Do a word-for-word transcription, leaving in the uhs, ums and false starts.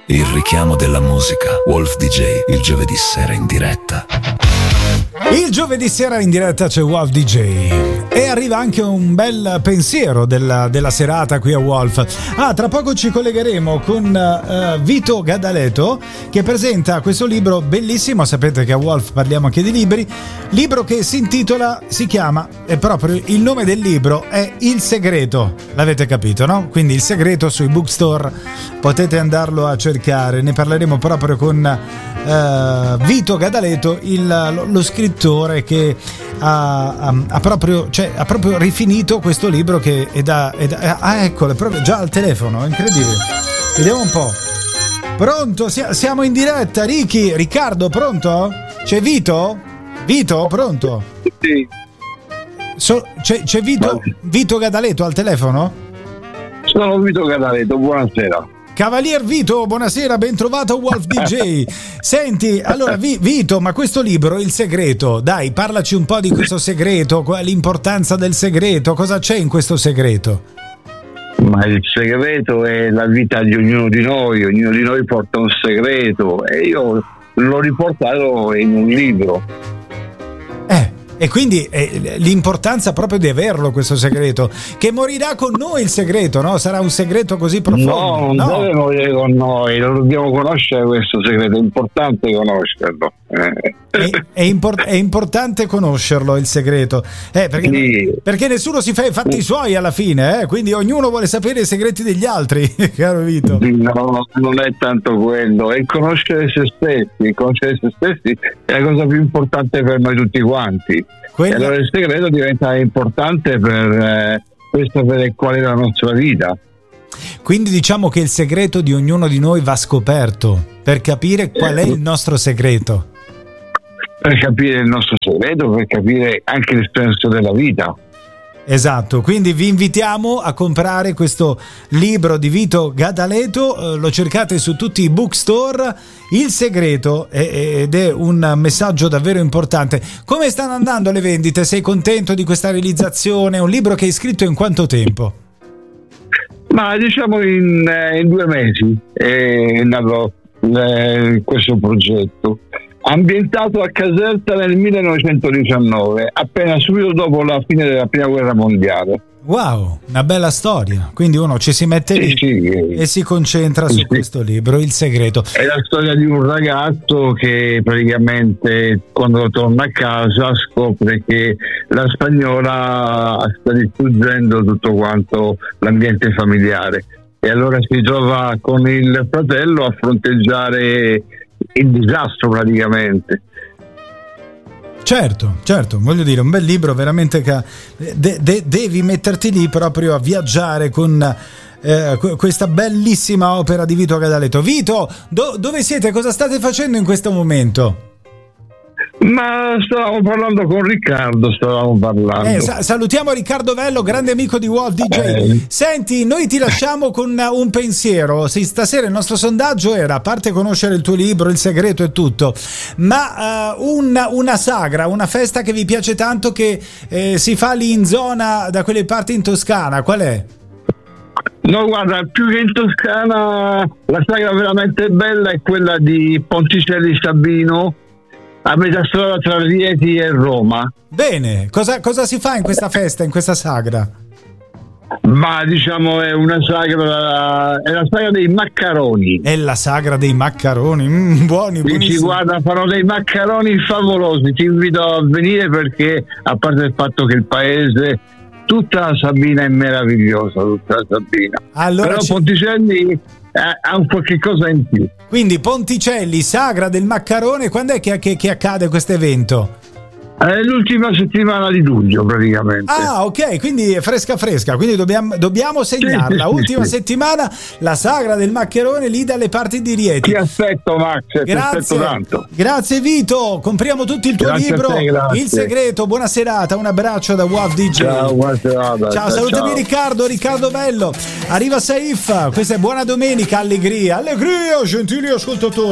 Il richiamo della musica. Wolf D J, il giovedì sera in diretta. Il giovedì sera in diretta c'è Wolf D J e arriva anche un bel pensiero della, della serata qui a Wolf. Ah, tra poco ci collegheremo con uh, Vito Gadaleto, che presenta questo libro bellissimo. Sapete che a Wolf parliamo anche di libri. Libro che si intitola, si chiama, è proprio il nome del libro è Il Segreto. L'avete capito, no? Quindi Il Segreto sui bookstore, potete andarlo a cercare. Ne parleremo proprio con uh, Vito Gadaleto, il, lo, lo scrittore che ha, ha, ha, proprio, cioè, ha proprio rifinito questo libro che è da, è da ah eccolo, è proprio già al telefono, è incredibile. Vediamo un po'. Pronto? Siamo in diretta, Ricky, Riccardo, pronto? C'è Vito? Vito, pronto? Sì. So, c'è, c'è Vito, Vito Gadaleto al telefono? Sono Vito Gadaleto, buonasera. Cavalier Vito, buonasera, ben trovato Wolf D J. Senti, allora Vito, ma questo libro, Il Segreto, dai, parlaci un po' di questo segreto, l'importanza del segreto, cosa c'è in questo segreto? Ma il segreto è la vita di ognuno di noi, ognuno di noi porta un segreto e io l'ho riportato in un libro. Eh. E quindi eh, l'importanza proprio di averlo questo segreto, che morirà con noi il segreto, no? Sarà un segreto così profondo. No, non no? deve morire con noi, lo dobbiamo conoscere questo segreto, è importante conoscerlo. Eh. È, è, import- è importante conoscerlo il segreto, eh, perché, sì. perché nessuno si fa i fatti suoi alla fine, eh? Quindi ognuno vuole sapere i segreti degli altri, caro Vito. No, non è tanto quello, è conoscere se stessi, conoscere se stessi è la cosa più importante per noi tutti quanti. Quella... E allora il segreto diventa importante per, eh, per sapere qual è la nostra vita. Quindi diciamo che il segreto di ognuno di noi va scoperto per capire qual è il nostro segreto. Per capire il nostro segreto, per capire anche il senso della vita. Esatto, quindi vi invitiamo a comprare questo libro di Vito Gadaleto, eh, lo cercate su tutti i bookstore, Il Segreto, eh, ed è un messaggio davvero importante. Come stanno andando le vendite? Sei contento di questa realizzazione? È un libro che hai scritto in quanto tempo? Ma diciamo in, in due mesi è nato eh, questo progetto. Ambientato a Caserta nel millenovecentodiciannove, appena subito dopo la fine della prima guerra mondiale. Wow, una bella storia. Quindi uno ci si mette sì, lì sì, e si concentra sì, su questo libro, Il Segreto. È la storia di un ragazzo che praticamente quando torna a casa scopre che la spagnola sta distruggendo tutto quanto l'ambiente familiare e allora si trova con il fratello a fronteggiare il disastro praticamente. Certo, certo, voglio dire, un bel libro veramente che de- de- devi metterti lì proprio a viaggiare con eh, questa bellissima opera di Vito Gadaleto. Vito, do- dove siete? Cosa state facendo in questo momento? Ma stavamo parlando con Riccardo, stavamo parlando. Eh, sa- salutiamo Riccardo Vello, grande amico di Wolf D J. Eh. Senti, noi ti lasciamo con un pensiero. Sì, stasera il nostro sondaggio era, a parte conoscere il tuo libro, Il Segreto e tutto, ma uh, una, una sagra, una festa che vi piace tanto che eh, si fa lì in zona, da quelle parti in Toscana, qual è? No, guarda, più che in Toscana, la sagra veramente bella è quella di Ponticelli Sabino, a metà strada tra Rieti e Roma. Bene, cosa, cosa si fa in questa festa, in questa sagra? Ma diciamo è una sagra, è la sagra dei maccaroni. È la sagra dei maccaroni, mm, buoni, buonissimi. Dici, guarda, fanno dei maccaroni favolosi, ti invito a venire perché, a parte il fatto che il paese, tutta la Sabina è meravigliosa, tutta la Sabina. Allora però ci... Ponticelli ha un qualche cosa in più. Quindi Ponticelli, sagra del maccarone, quando è che, che, che accade questo evento? È l'ultima settimana di luglio praticamente. Ah, ok, quindi è fresca fresca, quindi dobbiamo, dobbiamo segnarla. Sì, sì, ultima sì. settimana, la sagra del maccherone lì dalle parti di Rieti. Ti aspetto, Max, ti aspetto tanto. Grazie Vito, compriamo tutti il tuo grazie libro, te, Il Segreto. Buona serata, un abbraccio da Wolf D J. Ciao, buona serata. Ciao, salutami ciao. Riccardo, Riccardo Bello. Arriva Saif, questa è Buona Domenica, allegria, allegria, gentili ascoltatori.